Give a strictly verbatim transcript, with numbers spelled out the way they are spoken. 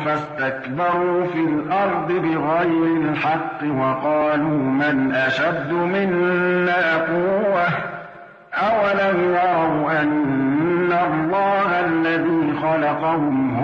فاستكبروا في الأرض بغير الحق وقالوا من أشد منا قوة أولم يروا أن الله الذي خلقهم